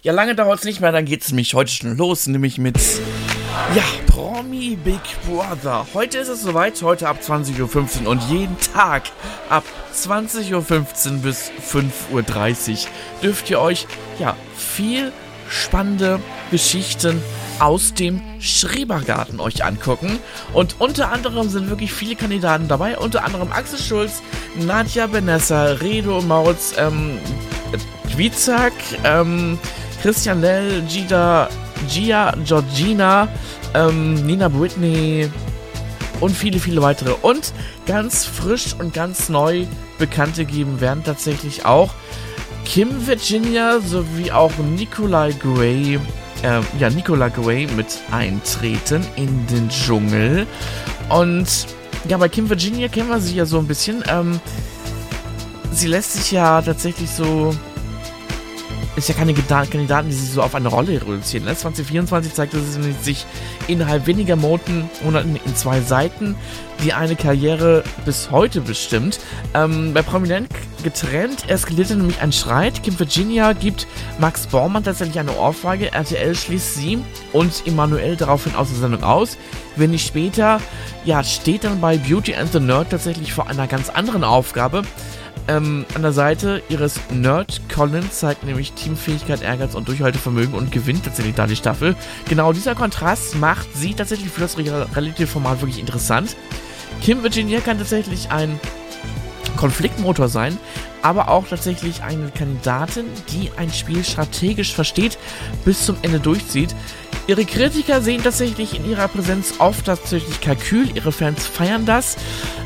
Ja, lange dauert es nicht mehr, dann geht es nämlich heute schon los, nämlich mit, Promi Big Brother. Heute ist es soweit, heute ab 20.15 Uhr und jeden Tag ab 20.15 Uhr bis 5.30 Uhr dürft ihr euch, viel spannende Geschichten aus dem Schrebergarten euch angucken. Und unter anderem sind wirklich viele Kandidaten dabei, unter anderem Axel Schulz, Nadja Benessa, Redo Mautz, Quizak, Christian Lell, Gia, Georgina, Nina Britney und viele, viele weitere. Und ganz frisch und ganz neu bekannt gegeben werden tatsächlich auch Kim Virginia sowie auch Nicola Gray mit eintreten in den Dschungel. Und bei Kim Virginia kennen wir sie ja so ein bisschen. Sie lässt sich ja tatsächlich so... Ist ja keine Kandidaten, die sich so auf eine Rolle reduzieren lässt. 2024 zeigte sie sich innerhalb weniger Monaten in 2 Seiten, die eine Karriere bis heute bestimmt. Bei Prominent getrennt eskalierte nämlich ein Streit. Kim Virginia gibt Max Baumann tatsächlich eine Ohrfeige. RTL schließt sie und Emanuel daraufhin aus der Sendung aus. Wenig später, steht dann bei Beauty and the Nerd tatsächlich vor einer ganz anderen Aufgabe. An der Seite ihres Nerd Colin zeigt nämlich Teamfähigkeit, Ehrgeiz und Durchhaltevermögen und gewinnt tatsächlich da die Staffel. Genau dieser Kontrast macht sie tatsächlich für das Reality-Format wirklich interessant. Kim Virginia kann tatsächlich ein Konfliktmotor sein, aber auch tatsächlich eine Kandidatin, die ein Spiel strategisch versteht, bis zum Ende durchzieht. Ihre Kritiker sehen tatsächlich in ihrer Präsenz oft tatsächlich Kalkül, ihre Fans feiern das,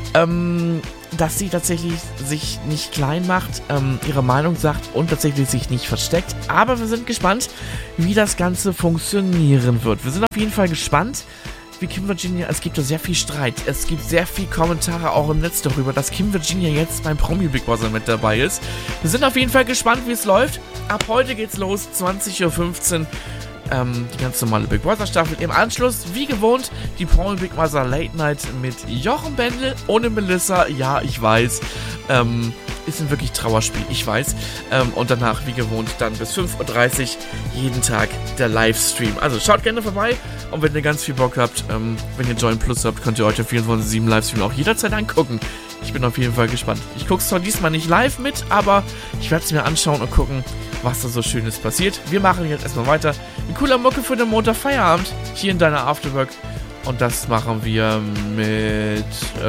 dass sie tatsächlich sich nicht klein macht, ihre Meinung sagt und tatsächlich sich nicht versteckt. Aber wir sind gespannt, wie das Ganze funktionieren wird. Wir sind auf jeden Fall gespannt, wie Kim Virginia, es gibt da sehr viel Streit, es gibt sehr viel Kommentare auch im Netz darüber, dass Kim Virginia jetzt beim Promi Big Brother mit dabei ist. Wir sind auf jeden Fall gespannt, wie es läuft. Ab heute geht's los, 20.15 Uhr. Die ganz normale Big Brother Staffel. Im Anschluss, wie gewohnt, die Promi Big Brother Late Night mit Jochen Bendel ohne Melissa. Ja, ich weiß. Ist ein wirklich Trauerspiel, ich weiß. Und danach, wie gewohnt, dann bis 5.30 Uhr jeden Tag der Livestream. Also schaut gerne vorbei. Und wenn ihr ganz viel Bock habt, wenn ihr Join Plus habt, könnt ihr euch den 24/7 Livestream auch jederzeit angucken. Ich bin auf jeden Fall gespannt. Ich gucke es zwar diesmal nicht live mit, aber ich werde es mir anschauen und gucken, was da so Schönes passiert. Wir machen jetzt erstmal weiter. Ein cooler Mucke für den Montag Feierabend hier in deiner Afterwork. Und das machen wir mit,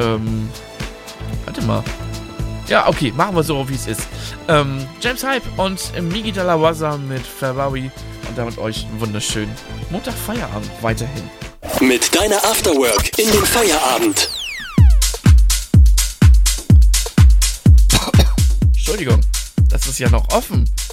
warte mal. Ja, okay, machen wir so, wie es ist. James Hype und Migi de la Waza mit Ferrari. Und damit euch einen wunderschönen Montag Feierabend weiterhin. Mit deiner Afterwork in den Feierabend. Entschuldigung, das ist ja noch offen.